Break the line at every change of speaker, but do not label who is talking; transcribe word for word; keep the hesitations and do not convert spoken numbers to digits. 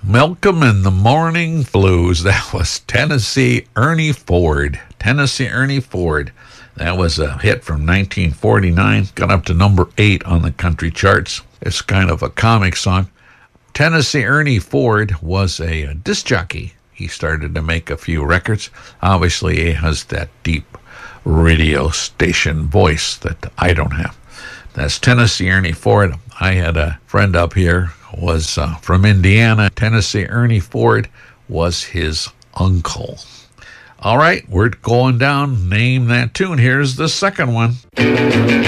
Malcolm and the Morning Blues. That was Tennessee Ernie Ford. Tennessee Ernie Ford. That was a hit from nineteen forty-nine. Got up to number eight on the country charts. It's kind of a comic song. Tennessee Ernie Ford was a, a disc jockey. He started to make a few records. Obviously, he has that deep radio station voice that I don't have. That's Tennessee Ernie Ford. I had a friend up here who was uh, from Indiana. Tennessee Ernie Ford was his uncle. All right, we're going down. Name that tune. Here's the second one.